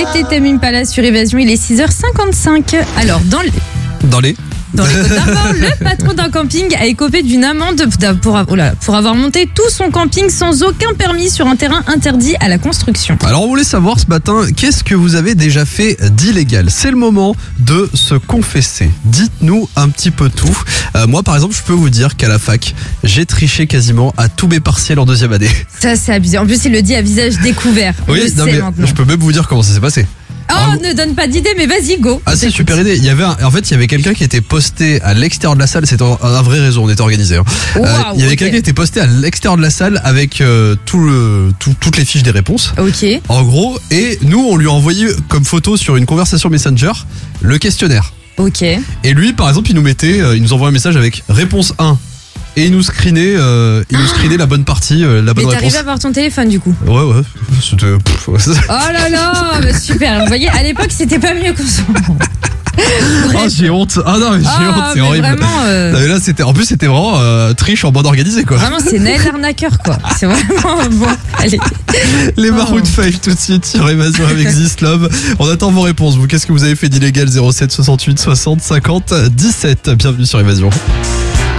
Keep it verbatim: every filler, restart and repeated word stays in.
C'était Tame Impala sur Évasion, il est six heures cinquante-cinq. Alors, dans les... Dans les Dans les Côtes d'Armor, le patron d'un camping a écopé d'une amende pour, oh là, pour avoir monté tout son camping sans aucun permis sur un terrain interdit à la construction. Alors on voulait savoir ce matin, qu'est-ce que vous avez déjà fait d'illégal? C'est le moment de se confesser. Dites-nous un petit peu tout. Euh, moi par exemple, je peux vous dire qu'à la fac, j'ai triché quasiment à tous mes partiels en deuxième année. Ça c'est abusé. En plus il le dit à visage découvert. On Oui, le non, sait mais maintenant. je peux même vous dire comment ça s'est passé. Oh, Alors, ne donne pas d'idée, mais vas-y, go. Ah, c'est super idée. Il y avait un- en fait, il y avait quelqu'un qui était posté à l'extérieur de la salle. C'était un, un vrai réseau, on était organisé. Hein. Wow, Euh, il y avait ok. quelqu'un qui était posté à l'extérieur de la salle avec euh, tout le, tout- toutes les fiches des réponses. Ok. En gros, et nous, on lui a envoyé comme photo sur une conversation Messenger le questionnaire. Ok. Et lui, par exemple, il nous mettait, euh, il nous envoyait un message avec réponse un. Et il nous screenait, euh, il nous screenait la bonne partie, euh, la bonne Mais réponse. t'arrives à voir ton téléphone du coup. Ouais, ouais. C'était. pff, ouais. Oh là là, bah super. Vous voyez, à l'époque, c'était pas mieux qu'en ce moment. Ah, j'ai honte. Ah non, mais j'ai Ah, honte, c'est mais horrible. Vraiment, euh, Non, mais là, c'était, en plus, c'était vraiment euh, triche en bande organisée, quoi. vraiment c'est Naël l'arnaqueur, quoi. C'est vraiment bon. Allez. Les Oh. Maroon cinq tout de suite sur Évasion avec This Love. On attend vos réponses. Vous, qu'est-ce que vous avez fait d'illégal? Zéro sept soixante-huit soixante cinquante dix-sept. Bienvenue sur Évasion.